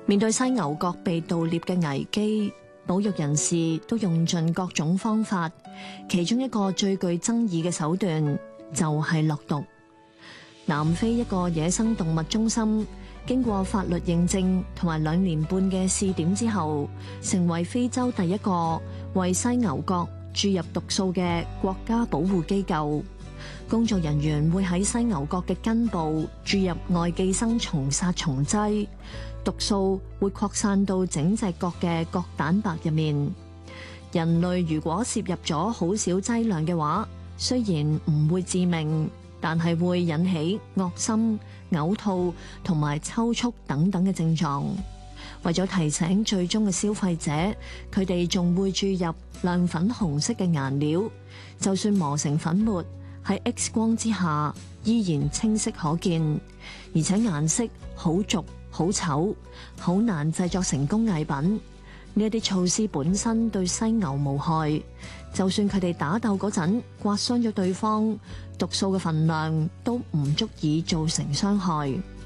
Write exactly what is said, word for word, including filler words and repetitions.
面對犀牛角被盜獵嘅危機，保育人士都用盡各種方法，其中一個最具爭議嘅手段就係落毒。南非一個野生動物中心經過法律認證同埋兩年半嘅試點之後，成為非洲第一個為犀牛角注入毒素嘅國家保護機構。工作人員會喺犀牛角嘅根部注入外寄生蟲殺蟲劑，毒素會擴散到整隻角嘅角蛋白入面。人類如果攝入咗好少劑量嘅話，雖然唔會致命，但係會引起噁心、嘔吐同埋抽搐等等嘅症狀。為咗提醒最終嘅消費者，佢哋仲會注入亮粉紅色嘅顏料，就算磨成粉末，喺 X 光之下依然清晰可見，而且顏色好濁、好醜，好難製作成工藝品。呢一啲措施本身對犀牛無害，就算佢哋打鬥嗰陣刮傷咗對方，毒素嘅份量都唔足以造成傷害。